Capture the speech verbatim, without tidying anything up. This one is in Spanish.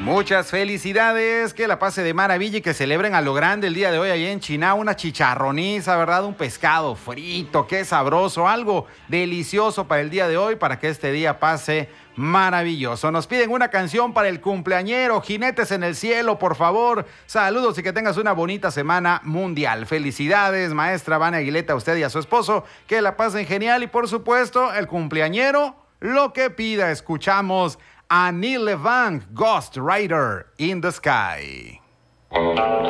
Muchas felicidades, que la pase de maravilla y que celebren a lo grande el día de hoy allá en China, una chicharroniza, ¿verdad? Un pescado frito, qué sabroso, algo delicioso para el día de hoy, para que este día pase maravilloso. Nos piden una canción para el cumpleañero, Jinetes en el Cielo, por favor. Saludos y que tengas una bonita semana mundial. Felicidades, maestra Vania Aguileta, a usted y a su esposo, que la pasen genial y por supuesto, el cumpleañero, lo que pida. Escuchamos a Neil Levant, Ghost Rider in the Sky.